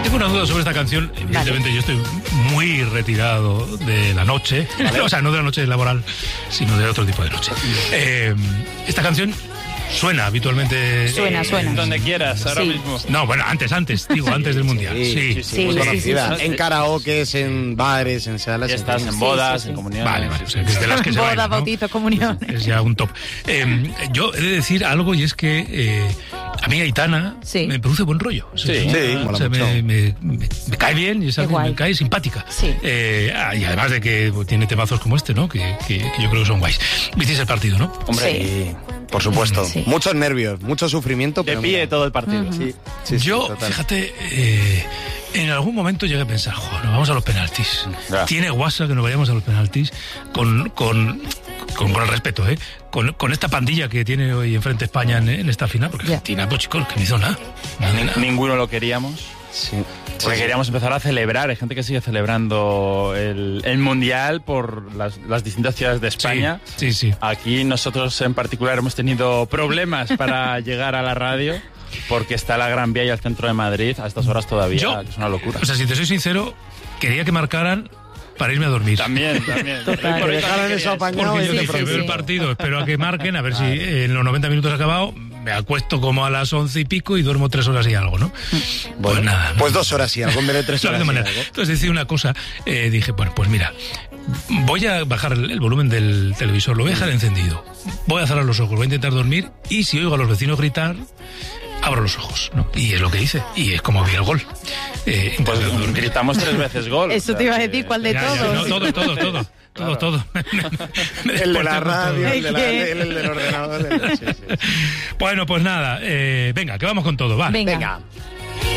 tengo una duda sobre esta canción. Evidentemente yo estoy muy retirado de la noche, o sea, no de la noche laboral, sino de otro tipo de noche. Esta canción suena habitualmente. Suena. Donde quieras, ahora mismo. No, bueno, antes del Mundial. Sí. Muy conocida. En karaokes, en bares, en salas. Estás en bodas, en comuniones. Vale, o sea, que es de las que se Boda, bailan, ¿no? bautizo, comunión. Es ya un top. Yo he de decir algo, y es que a mí Aitana me produce buen rollo. Mola mucho. Me cae bien y es alguien que me cae simpática. Sí. Y además de que tiene temazos como este, ¿no? Que yo creo que son guays. ¿Visteis el partido, no? Hombre, Sí. por supuesto. Sí. Muchos nervios, mucho sufrimiento. De pero pie mira. todo el partido. Sí, Yo, total. fíjate, en algún momento llegué a pensar, joder, nos vamos a los penaltis. Ya. Tiene guasa que nos vayamos a los penaltis con el respeto, con esta pandilla que tiene hoy enfrente España en esta final, porque Argentina, pues chicos, que no hizo nada. Ninguno lo queríamos. Sí. Porque queríamos empezar a celebrar. Hay gente que sigue celebrando el Mundial por las distintas ciudades de España. Sí. Aquí nosotros en particular hemos tenido problemas para llegar a la radio porque está la Gran Vía y el centro de Madrid a estas horas todavía, que es una locura. O sea, si te soy sincero, quería que marcaran para irme a dormir. También. Total. Por Que dejaran eso apañado. Porque yo y dije, de veo el pronto- partido, espero a que marquen, a ver si en los 90 minutos ha acabado, me acuesto como a las 11 y pico y duermo 3 horas y algo, ¿no? Pues nada. Pues 2 horas y algo, en vez de 3 De horas. alguna y manera. algo. Entonces decía una cosa, dije, bueno, pues mira, voy a bajar el volumen del televisor, lo voy a dejar encendido, voy a cerrar los ojos, voy a intentar dormir y si oigo a los vecinos gritar, abro los ojos, ¿no? Y es lo que hice, y es como vi el gol. Pues gritamos 3 veces gol. Eso te iba a decir, ¿cuál de Ya, todos? no, todo. El de la radio, el de la ¿Qué? tele, el del ordenador. Sí. Bueno, pues nada, venga, que vamos con todo, va. Venga. Venga.